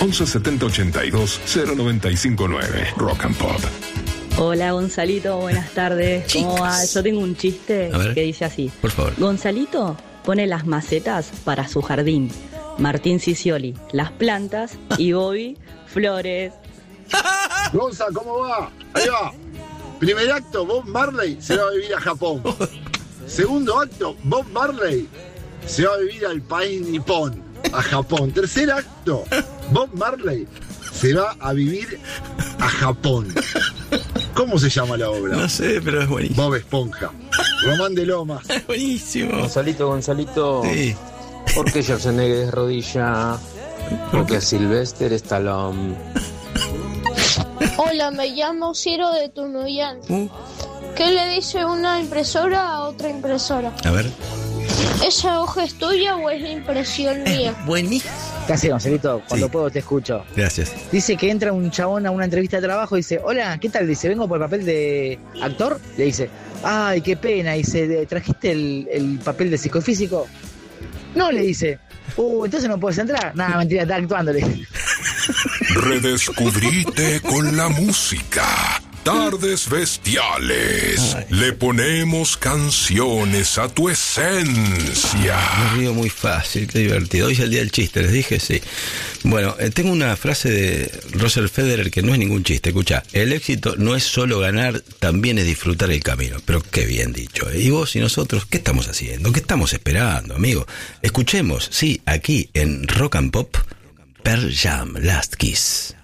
11 70 82 0959. Rock and Pop. Hola Gonzalito, buenas tardes. ¿Cómo va? Yo tengo un chiste que dice así. Por favor. Gonzalito pone las macetas para su jardín. Martín Sicioli, las plantas. Y Bobby, flores. Gonza, ¿cómo va? Ahí va. Primer acto, Bob Marley se va a vivir a Japón. Segundo acto, Bob Marley se va a vivir al país nipón, a Japón. Tercer acto, Bob Marley se va a vivir a Japón. ¿Cómo se llama la obra? No sé, pero es buenísimo. Bob Esponja. Román de Lomas. Buenísimo. Gonzalito. Sí. ¿Por qué Schwarzenegger es rodilla? Porque Sylvester Stallone. Hola, me llamo Ciro de Tunuyán. ¿Qué le dice una impresora a otra impresora? A ver. ¿Esa hoja es tuya o es impresión mía? Buenísimo. ¿Qué haces, Gonzalito? Cuando Sí. puedo te escucho. Gracias. Dice que entra un chabón a una entrevista de trabajo y dice, hola, ¿qué tal? Dice, vengo por el papel de actor. Le dice, ay, qué pena. Dice, ¿trajiste el papel de psicofísico? No, le dice. Entonces no puedes entrar. Nada, mentira, está actuándole. Redescubrite con la música. Tardes Bestiales. Ay. Le ponemos canciones a tu esencia. Me río muy fácil, qué divertido. Hoy es el día del chiste, les dije, sí. Bueno, tengo una frase de Roger Federer que no es ningún chiste. Escucha, el éxito no es solo ganar, también es disfrutar el camino. Pero qué bien dicho. Y vos y nosotros, ¿qué estamos haciendo? ¿Qué estamos esperando, amigo? Escuchemos, sí, aquí en Rock and Pop, Pearl Jam, Last Kiss.